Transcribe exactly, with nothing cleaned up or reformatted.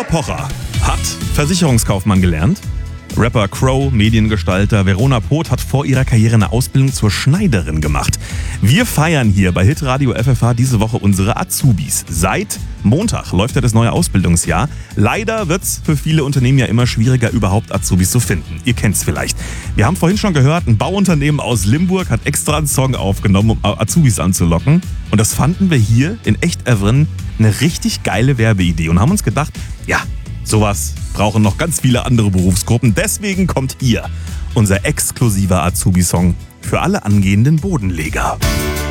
Pocher hat Versicherungskaufmann gelernt. Rapper Crow, Mediengestalter Verona Poth hat vor ihrer Karriere eine Ausbildung zur Schneiderin gemacht. Wir feiern hier bei Hitradio F F H diese Woche unsere Azubis. Seit Montag läuft ja das neue Ausbildungsjahr. Leider wird es für viele Unternehmen ja immer schwieriger, überhaupt Azubis zu finden. Ihr kennt es vielleicht. Wir haben vorhin schon gehört, ein Bauunternehmen aus Limburg hat extra einen Song aufgenommen, um Azubis anzulocken. Und das fanden wir hier in Echt-Evren eine richtig geile Werbeidee und haben uns gedacht, ja, sowas brauchen noch ganz viele andere Berufsgruppen. Deswegen kommt hier unser exklusiver Azubi-Song für alle angehenden Bodenleger.